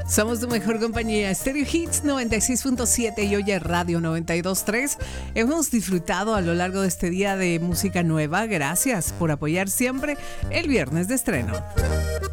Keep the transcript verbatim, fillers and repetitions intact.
Somos tu mejor compañía. Stereo Hits noventa y seis punto siete y Oye Radio noventa y dos punto tres. Hemos disfrutado a lo largo de este día de música nueva. Gracias por apoyar siempre el viernes de estreno.